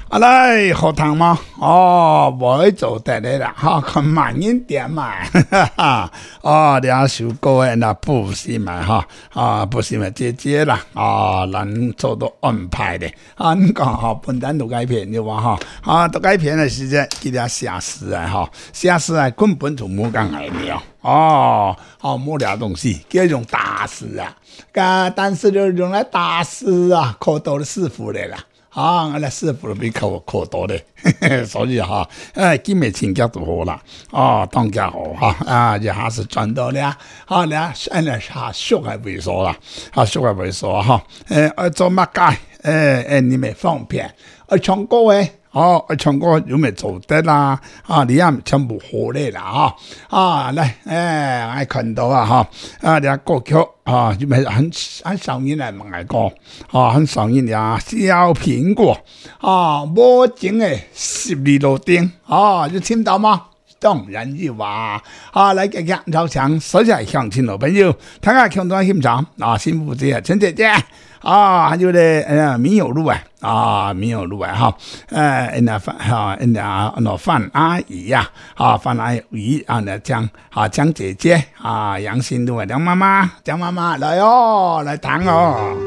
啊来喝汤吗？哦，不会做得的啦，哈，看慢一点嘛，哈哈，哦，两首歌那不是嘛，哈，不是嘛，姐姐啦，咱做到安排的，你讲哈，本单都改片对吧？都改片的时间，给他写诗啊，写诗啊，根本就冇讲来了，冇聊东西，叫用打诗啊，但是就用来打诗啊，可多的师傅来啦。我那师傅比可多的，所以今日请教就好啦，当家好就还是赚到了，那俗还未说啦，俗还未说做乜解？你们方便，唱歌诶。唱歌有没做得啦？你也全部好嘞啦来，我看到你歌曲就没很上瘾来问来歌很上瘾呀，小苹果无情的12路灯有听到吗？当然有来给超强，所以乡亲老朋友，大家看到欣赏新妇姐、陈姐姐。还有呢，民有路民有路那范阿姨呀，范阿姨那江姐姐杨新路梁妈妈来来谈